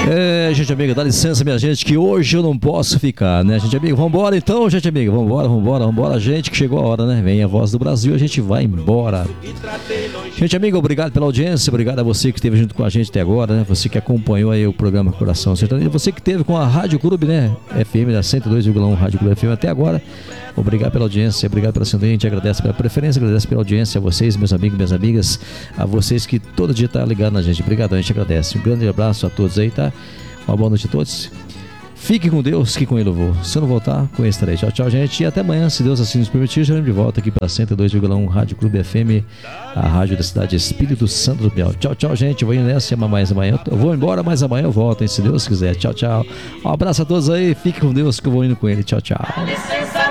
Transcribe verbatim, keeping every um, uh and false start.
É, gente amiga, dá licença, minha gente, que hoje eu não posso ficar, né, gente amiga? Vambora então, gente amiga, vambora, vambora, vambora, gente, que chegou a hora, né? Vem a voz do Brasil, a gente vai embora. Gente amiga, obrigado pela audiência, obrigado a você que esteve junto com a gente até agora, né? Você que acompanhou aí o programa Coração Sertanejo, você que esteve com a Rádio Clube, né? F M da cento e dois vírgula um, Rádio Clube F M até agora. Obrigado pela audiência, obrigado pela sintonia, a gente agradece pela preferência, agradece pela audiência a vocês, meus amigos, minhas amigas, a vocês que todo dia tá ligado na gente. Obrigado, a gente agradece. Um grande abraço a todos aí, tá? Uma boa noite a todos. Fique com Deus, que com ele eu vou. Se eu não voltar, com ele estarei. Tchau, tchau, gente. E até amanhã, se Deus assim nos permitir, estaremos de volta aqui para cento e dois vírgula um Rádio Clube F M, a rádio da cidade Espírito Santo do Piauí. Tchau, tchau, gente. Eu vou indo nessa, mais amanhã. Eu vou embora, mas amanhã eu volto, hein, se Deus quiser. Tchau, tchau. Um abraço a todos aí. Fique com Deus, que eu vou indo com ele. Tchau, tchau.